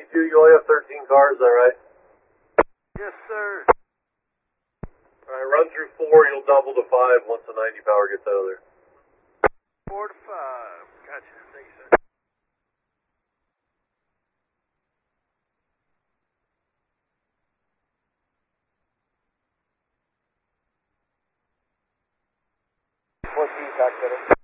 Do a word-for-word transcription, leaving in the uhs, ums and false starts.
two, you only have thirteen cars, is that right? Yes, sir. Alright, run through four, you'll double to five once the ninety power gets out of there. Four to five. Gotcha. Thank you, sir. Four P, back better.